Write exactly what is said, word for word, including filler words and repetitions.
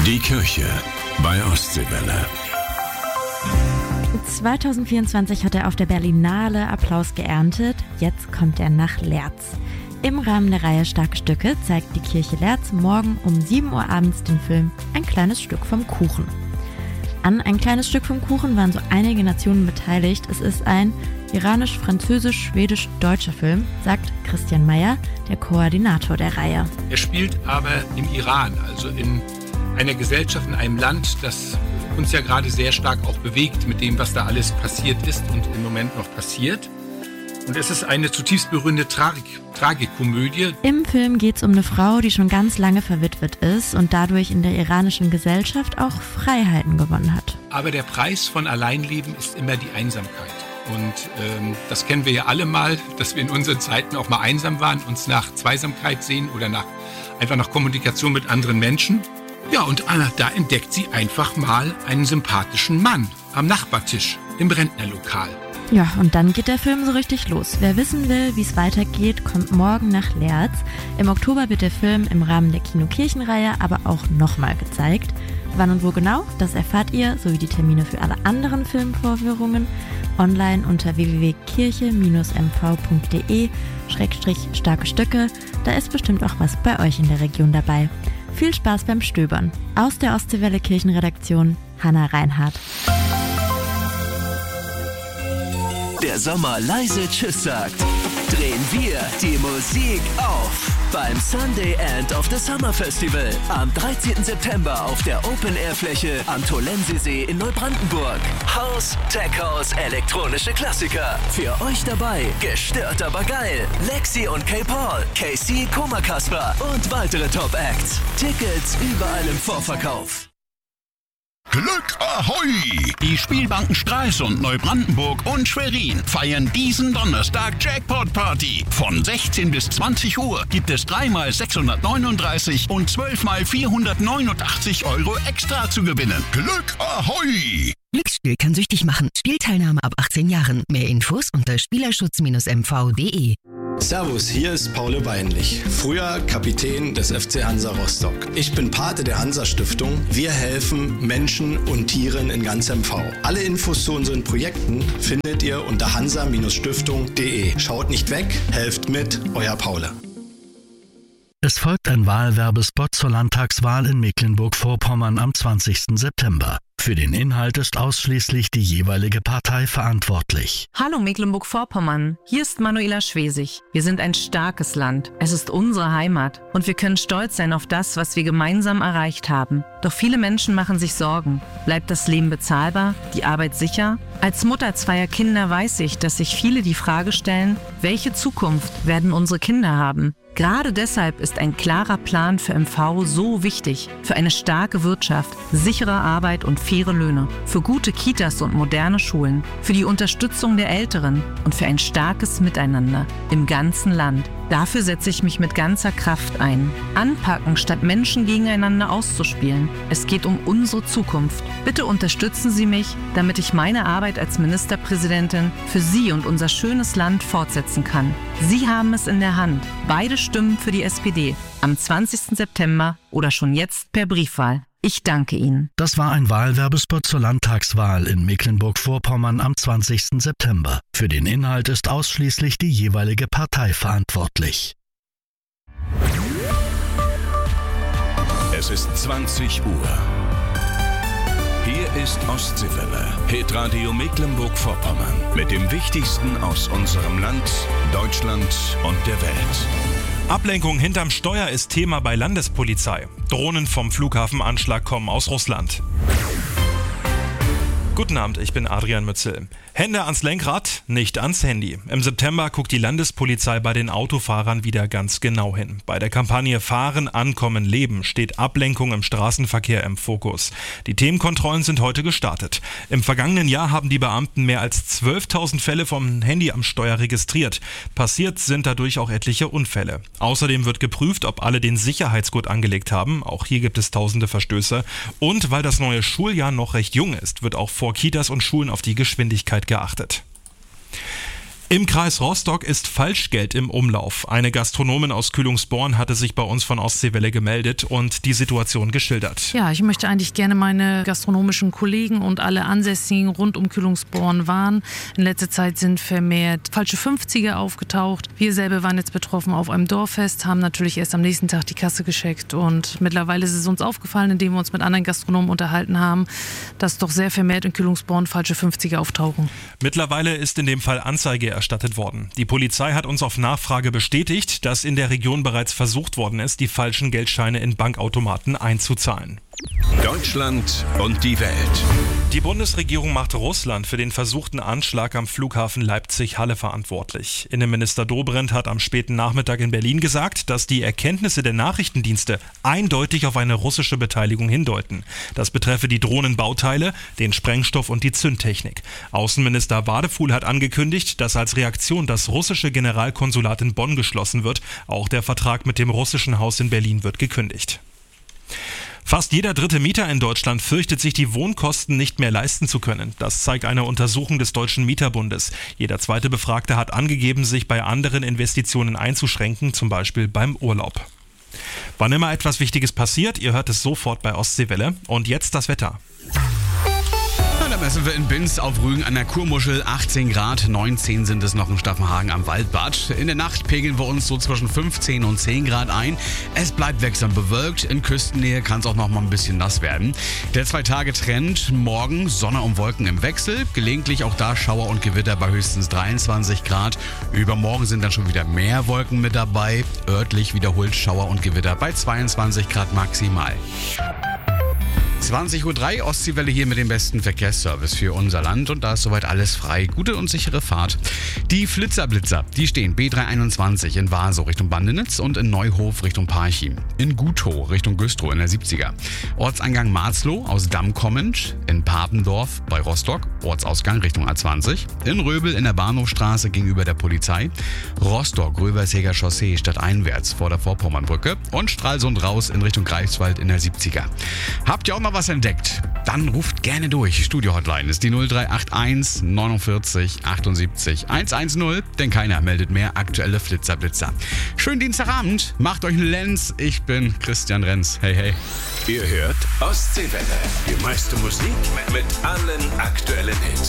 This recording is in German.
Die Kirche bei Ostseewelle. zwanzig vierundzwanzig hat er auf der Berlinale Applaus geerntet. Jetzt kommt er nach Leerz. Im Rahmen der Reihe Starke Stücke zeigt die Kirche Leerz morgen um sieben Uhr abends den Film Ein kleines Stück vom Kuchen. An Ein kleines Stück vom Kuchen waren so einige Nationen beteiligt. Es ist ein iranisch-französisch-schwedisch-deutscher Film, sagt Christian Meyer, der Koordinator der Reihe. Er spielt aber im Iran, also in einer Gesellschaft, in einem Land, das uns ja gerade sehr stark auch bewegt mit dem, was da alles passiert ist und im Moment noch passiert. Und es ist eine zutiefst berührende Tragik, Tragikomödie. Im Film geht es um eine Frau, die schon ganz lange verwitwet ist und dadurch in der iranischen Gesellschaft auch Freiheiten gewonnen hat. Aber der Preis von Alleinleben ist immer die Einsamkeit. Und ähm, das kennen wir ja alle mal, dass wir in unseren Zeiten auch mal einsam waren, uns nach Zweisamkeit sehen oder nach, einfach nach Kommunikation mit anderen Menschen. Ja, und Anna, da entdeckt sie einfach mal einen sympathischen Mann am Nachbartisch im Rentnerlokal. Ja, und dann geht der Film so richtig los. Wer wissen will, wie es weitergeht, kommt morgen nach Leerz. Im Oktober wird der Film im Rahmen der Kino-Kirchen-Reihe aber auch nochmal gezeigt. Wann und wo genau, das erfahrt ihr, sowie die Termine für alle anderen Filmvorführungen online unter w w w punkt kirche Bindestrich m v punkt d e Schrägstrich starke Stücke. Da ist bestimmt auch was bei euch in der Region dabei. Viel Spaß beim Stöbern. Aus der Ostseewelle Kirchenredaktion, Hanna Reinhardt. Der Sommer leise Tschüss sagt, drehen wir die Musik auf beim Sunday End of the Summer Festival am dreizehnten September auf der Open-Air-Fläche am Tolensisee in Neubrandenburg. House, Tech House, elektronische Klassiker. Für euch dabei, gestört aber geil. Lexi und K-Paul, K C, Koma Kasper und weitere Top-Acts. Tickets überall im Vorverkauf. Glück Ahoi! Die Spielbanken Stralsund, Neubrandenburg und Schwerin feiern diesen Donnerstag Jackpot Party. Von sechzehn bis zwanzig Uhr gibt es drei mal sechshundertneununddreißig und zwölf mal vierhundertneunundachtzig Euro extra zu gewinnen. Glück Ahoi! Glücksspiel kann süchtig machen. Spielteilnahme ab achtzehn Jahren. Mehr Infos unter spielerschutz Bindestrich m v punkt d e. Servus, hier ist Paul Weinlich, früher Kapitän des F C Hansa Rostock. Ich bin Pate der Hansa-Stiftung. Wir helfen Menschen und Tieren in ganz M V. Alle Infos zu unseren Projekten findet ihr unter hansa Bindestrich stiftung punkt d e. Schaut nicht weg, helft mit, euer Paul. Es folgt ein Wahlwerbespot zur Landtagswahl in Mecklenburg-Vorpommern am zwanzigsten September. Für den Inhalt ist ausschließlich die jeweilige Partei verantwortlich. Hallo Mecklenburg-Vorpommern, hier ist Manuela Schwesig. Wir sind ein starkes Land. Es ist unsere Heimat und wir können stolz sein auf das, was wir gemeinsam erreicht haben. Doch viele Menschen machen sich Sorgen. Bleibt das Leben bezahlbar? Die Arbeit sicher? Als Mutter zweier Kinder weiß ich, dass sich viele die Frage stellen, welche Zukunft werden unsere Kinder haben? Gerade deshalb ist ein klarer Plan für M V so wichtig. Für eine starke Wirtschaft, sichere Arbeit und faire Löhne. Für gute Kitas und moderne Schulen. Für die Unterstützung der Älteren und für ein starkes Miteinander im ganzen Land. Dafür setze ich mich mit ganzer Kraft ein. Anpacken, statt Menschen gegeneinander auszuspielen. Es geht um unsere Zukunft. Bitte unterstützen Sie mich, damit ich meine Arbeit als Ministerpräsidentin für Sie und unser schönes Land fortsetzen kann. Sie haben es in der Hand. Beide Stimmen für die S P D. Am zwanzigsten September oder schon jetzt per Briefwahl. Ich danke Ihnen. Das war ein Wahlwerbespot zur Landtagswahl in Mecklenburg-Vorpommern am zwanzigsten September. Für den Inhalt ist ausschließlich die jeweilige Partei verantwortlich. Es ist zwanzig Uhr. Hier ist Ostseewelle, Hitradio Mecklenburg-Vorpommern mit dem Wichtigsten aus unserem Land, Deutschland und der Welt. Ablenkung hinterm Steuer ist Thema bei Landespolizei. Drohnen vom Flughafenanschlag kommen aus Russland. Guten Abend, ich bin Adrian Mützel. Hände ans Lenkrad, nicht ans Handy. Im September guckt die Landespolizei bei den Autofahrern wieder ganz genau hin. Bei der Kampagne Fahren, Ankommen, Leben steht Ablenkung im Straßenverkehr im Fokus. Die Themenkontrollen sind heute gestartet. Im vergangenen Jahr haben die Beamten mehr als zwölftausend Fälle vom Handy am Steuer registriert. Passiert sind dadurch auch etliche Unfälle. Außerdem wird geprüft, ob alle den Sicherheitsgurt angelegt haben. Auch hier gibt es tausende Verstöße. Und weil das neue Schuljahr noch recht jung ist, wird auch vor Kitas und Schulen auf die Geschwindigkeit geachtet. Im Kreis Rostock ist Falschgeld im Umlauf. Eine Gastronomin aus Kühlungsborn hatte sich bei uns von Ostseewelle gemeldet und die Situation geschildert. Ja, ich möchte eigentlich gerne meine gastronomischen Kollegen und alle Ansässigen rund um Kühlungsborn warnen. In letzter Zeit sind vermehrt falsche fünfziger aufgetaucht. Wir selber waren jetzt betroffen auf einem Dorffest, haben natürlich erst am nächsten Tag die Kasse gescheckt und mittlerweile ist es uns aufgefallen, indem wir uns mit anderen Gastronomen unterhalten haben, dass doch sehr vermehrt in Kühlungsborn falsche fünfziger auftauchen. Mittlerweile ist in dem Fall Anzeige erstattet worden. Die Polizei hat uns auf Nachfrage bestätigt, dass in der Region bereits versucht worden ist, die falschen Geldscheine in Bankautomaten einzuzahlen. Deutschland und die Welt. Die Bundesregierung macht Russland für den versuchten Anschlag am Flughafen Leipzig-Halle verantwortlich. Innenminister Dobrindt hat am späten Nachmittag in Berlin gesagt, dass die Erkenntnisse der Nachrichtendienste eindeutig auf eine russische Beteiligung hindeuten. Das betreffe die Drohnenbauteile, den Sprengstoff und die Zündtechnik. Außenminister Wadefuhl hat angekündigt, dass als Reaktion das russische Generalkonsulat in Bonn geschlossen wird. Auch der Vertrag mit dem russischen Haus in Berlin wird gekündigt. Fast jeder dritte Mieter in Deutschland fürchtet sich, die Wohnkosten nicht mehr leisten zu können. Das zeigt eine Untersuchung des Deutschen Mieterbundes. Jeder zweite Befragte hat angegeben, sich bei anderen Investitionen einzuschränken, zum Beispiel beim Urlaub. Wann immer etwas Wichtiges passiert, ihr hört es sofort bei Ostseewelle. Und jetzt das Wetter. Da messen wir in Binz auf Rügen an der Kurmuschel achtzehn Grad, neunzehn sind es noch in Staffenhagen am Waldbad. In der Nacht pegeln wir uns so zwischen fünfzehn und zehn Grad ein. Es bleibt wechselnd bewölkt, in Küstennähe kann es auch noch mal ein bisschen nass werden. Der Zwei-Tage-Trend, morgen Sonne und Wolken im Wechsel, gelegentlich auch da Schauer und Gewitter bei höchstens dreiundzwanzig Grad. Übermorgen sind dann schon wieder mehr Wolken mit dabei, örtlich wiederholt Schauer und Gewitter bei zweiundzwanzig Grad maximal. zwanzig Uhr drei, Ostseewelle hier mit dem besten Verkehrsservice für unser Land und da ist soweit alles frei. Gute und sichere Fahrt. Die Flitzerblitzer, die stehen B dreihunderteinundzwanzig in Wasow Richtung Bandenitz und in Neuhof Richtung Parchim. In Gutow Richtung Güstrow in der siebziger. Ortseingang Marzloh aus Damm kommend. In Papendorf bei Rostock, Ortsausgang Richtung A zwanzig. In Röbel in der Bahnhofstraße gegenüber der Polizei. Rostock, Röverseger Chaussee stadteinwärts vor der Vorpommernbrücke. Und Stralsund raus in Richtung Greifswald in der siebziger. Habt ihr auch noch was entdeckt? Dann ruft gerne durch. Studio-Hotline ist die null drei acht eins neunundvierzig achtundsiebzig hundertzehn, denn keiner meldet mehr aktuelle Flitzerblitzer. Schönen Dienstagabend, macht euch einen Lenz. Ich bin Christian Renz. Hey, hey. Ihr hört Ostseewelle. Die meiste Musik mit allen aktuellen Hits.